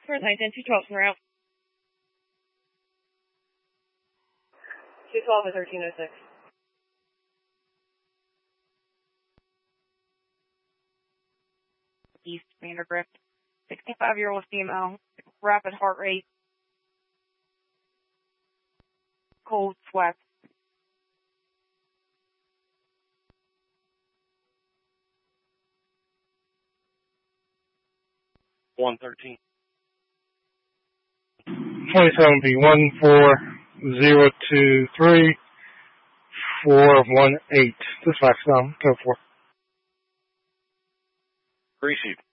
First 910, 212 route. 212 at 1306. East Vandergrift. 65-year-old female. Rapid heart rate. Cold sweats. $113. 27B 14023 418. Dispatch, go for it. Receive.